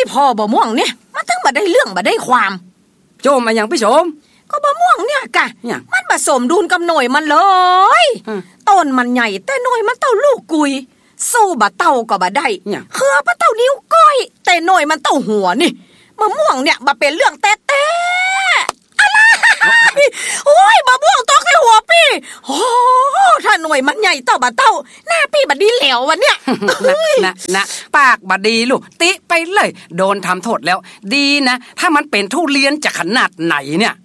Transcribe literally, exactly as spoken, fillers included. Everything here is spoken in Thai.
พอบะม่วงเนี่ยมันถึงบ่ได้เรื่องบ่ได้ความโจมมาอย่างพี่ชมก็บะม่วงเนี่ยกะมันผสมดุลกับหน่วยมันเลยต้นมันใหญ่แต่หน่วยมันเต้าลูกกุยสู้บะเต้าก็บ่ได้เครือปะเต้านิ้วก้อยแต่หน่วยมันเต้าหัวนี่มะม่วงเนี่ยบ่เป็นเรื่องแต้ๆอะไรโอ้ยบะม่วงตกในหัวพี่โอ้ถ้าหน่วยมันใหญ่เต้าบะเต้าหน้าพี่บ่ดีแหลววันเนี่ยนะนะปากบ่ดีลูกติไปเลยโดนทำโทษแล้วดีนะถ้ามันเป็นทุเรียนจะขนาดไหนเนี่ย